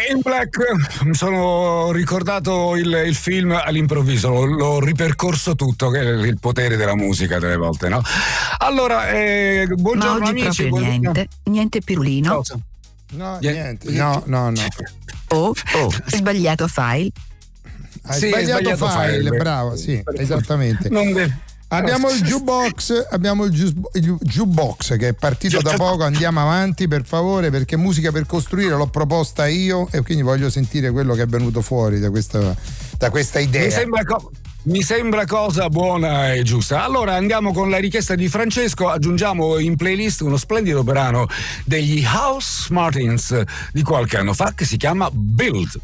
in Black, mi sono ricordato il film all'improvviso, l'ho ripercorso tutto, che è il potere della musica delle volte, no? Allora, buongiorno ma oggi amici. Proprio niente pirulino. Cosa? No, niente. No. Oh, sbagliato file. Hai sbagliato file, bravo, sì, esattamente. Abbiamo il jukebox che è partito da poco, andiamo avanti per favore, perché musica per costruire l'ho proposta io e quindi voglio sentire quello che è venuto fuori da questa idea. Mi sembra cosa buona e giusta. Allora andiamo con la richiesta di Francesco, aggiungiamo in playlist uno splendido brano degli House Martins di qualche anno fa che si chiama Build.